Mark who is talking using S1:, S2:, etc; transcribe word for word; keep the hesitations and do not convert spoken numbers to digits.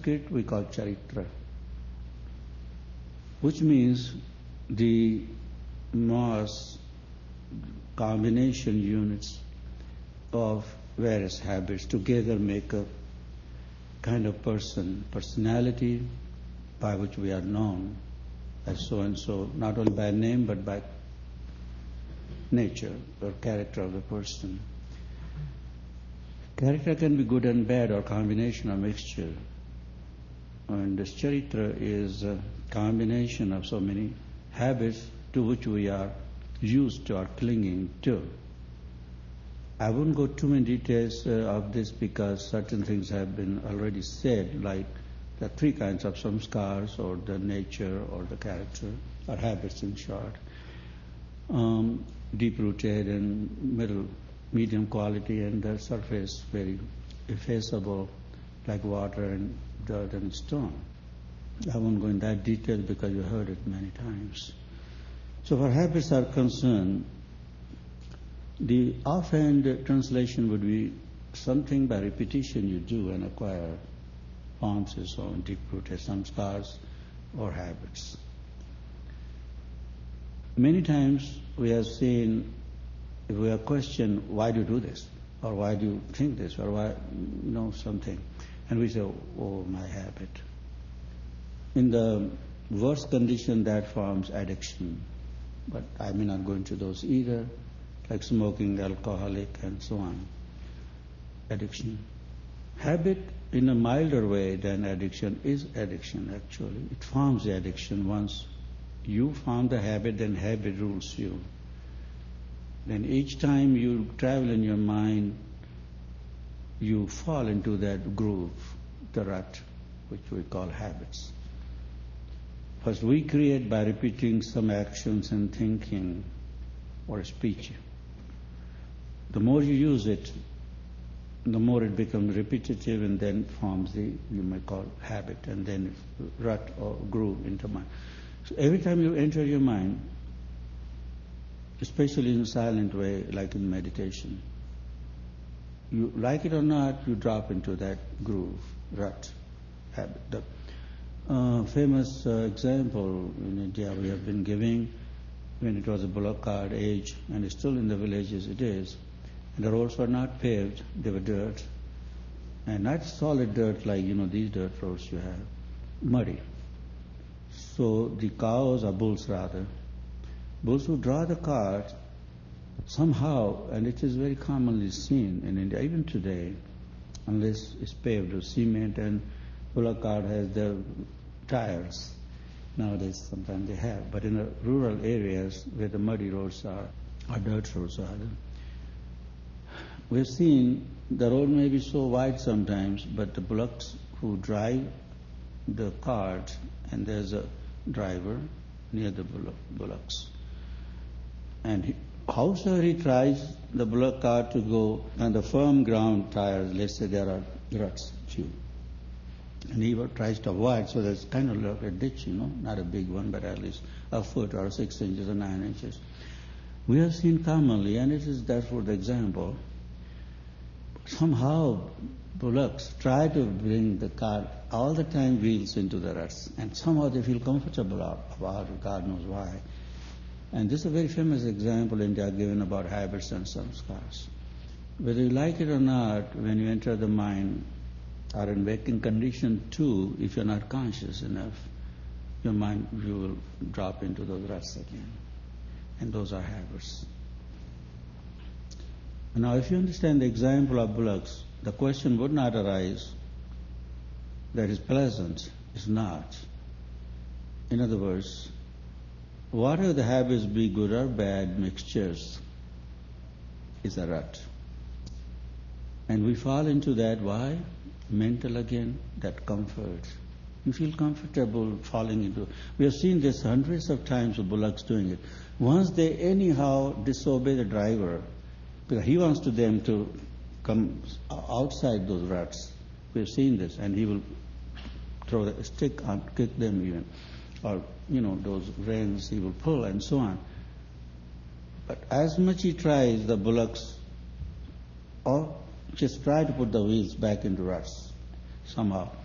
S1: Sanskrit we call charitra, which means the mass combination units of various habits together make a kind of person, personality by which we are known as so and so, not only by name but by nature or character of the person. Character can be good and bad, or combination or mixture. And this charitra is a combination of so many habits to which we are used to or clinging to. I won't go too many details uh, of this because certain things have been already said, like the three kinds of samskars, or the nature, or the character, or habits in short. Um, deep-rooted and middle, medium quality, and the surface very effaceable, like water and dirt and stone. I won't go in that detail because you heard it many times. So where habits are concerned, the offhand translation would be something by repetition you do and acquire forms and so on, deep-rooted samskars or habits. Many times we have seen, if we are questioned, why do you do this? Or why do you think this? Or why, you know, something. And we say, oh, my habit. In the worst condition, that forms addiction. But I may not go into those either, like smoking, alcoholic, and so on. Addiction. Habit, in a milder way than addiction, is addiction actually. It forms the addiction. Once you form the habit, then habit rules you. Then each time you travel in your mind, you fall into that groove, the rut, which we call habits. First, we create by repeating some actions and thinking or speech. The more you use it, the more it becomes repetitive and then forms the, you may call, habit, and then rut or groove into mind. So every time you enter your mind, especially in a silent way, like in meditation, you like it or not, you drop into that groove, rut, habit. The uh, famous uh, example in India we have been giving when it was a bullock cart age, and it's still in the villages it is, and the roads were not paved, they were dirt, and not solid dirt like, you know, these dirt roads you have, muddy. So the cows, or bulls rather, bulls who draw the cart, somehow, and it is very commonly seen in India, even today, unless it's paved with cement and bullock cart has the tires. Nowadays, sometimes they have. But in the rural areas where the muddy roads are, or dirt roads are, we've seen the road may be so wide sometimes, but the bullocks who drive the cart, and there's a driver near the bullock, bullocks. And he, howsoever he tries the bullock cart to go on the firm ground tires, let's say there are ruts, few, and he tries to avoid, so there's kind of like a ditch, you know, not a big one, but at least a foot or six inches or nine inches. We have seen commonly, and it is therefore the example, somehow bullocks try to bring the cart all the time wheels into the ruts, and somehow they feel comfortable about it, God knows why. And this is a very famous example India given about habits and samskars. Whether you like it or not, when you enter the mind, or in waking condition too, if you're not conscious enough, your mind, you will drop into those ruts again. And those are habits. Now, if you understand the example of bullocks, the question would not arise that is pleasant, is not. In other words, whatever the habits be, good or bad, mixtures, is a rut. And we fall into that, why? Mental again, that comfort. You feel comfortable falling into. We have seen this hundreds of times with bullocks doing it. Once they anyhow disobey the driver, because he wants to them to come outside those ruts. We have seen this, and he will throw a stick on, kick them even, or you know those reins he will pull and so on. But as much he tries, the bullocks, or just try to put the wheels back into ruts somehow.